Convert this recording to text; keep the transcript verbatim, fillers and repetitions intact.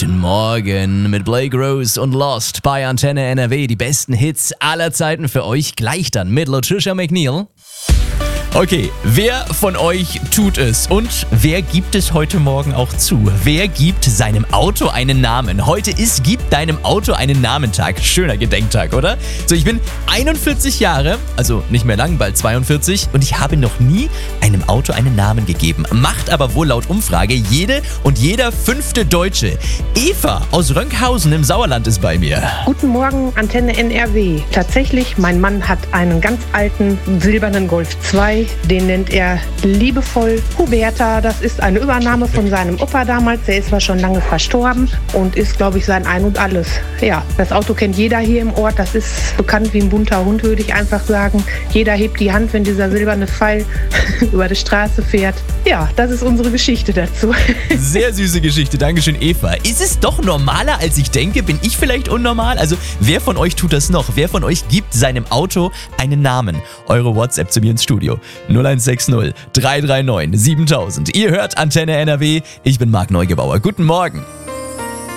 Guten Morgen mit Blake Rose und Lost bei Antenne N R W. Die besten Hits aller Zeiten für euch. Gleich dann mit Latricia McNeil. Okay, wer von euch tut es und wer gibt es heute Morgen auch zu? Wer gibt seinem Auto einen Namen? Heute ist Gib deinem Auto einen Namen-Tag. Schöner Gedenktag, oder? So, ich bin einundvierzig Jahre, also nicht mehr lang, bald zweiundvierzig, und ich habe noch nie einem Auto einen Namen gegeben. Macht aber wohl laut Umfrage jede und jeder fünfte Deutsche. Eva aus Rönkhausen im Sauerland ist bei mir. Guten Morgen, Antenne N R W. Tatsächlich, mein Mann hat einen ganz alten silbernen Golf zwei. Den nennt er liebevoll Huberta. Das ist eine Übernahme von seinem Opa damals. Der ist zwar schon lange verstorben und ist, glaube ich, sein Ein und Alles. Ja, das Auto kennt jeder hier im Ort. Das ist bekannt wie ein bunter Hund, würde ich einfach sagen. Jeder hebt die Hand, wenn dieser silberne Pfeil über die Straße fährt. Ja, das ist unsere Geschichte dazu. Sehr süße Geschichte. Dankeschön, Eva. Ist es doch normaler, als ich denke? Bin ich vielleicht unnormal? Also, wer von euch tut das noch? Wer von euch gibt seinem Auto einen Namen? Eure WhatsApp zu mir ins Studio. null eins sechs null drei drei neun siebentausend. Ihr hört Antenne N R W. Ich bin Marc Neugebauer. Guten Morgen.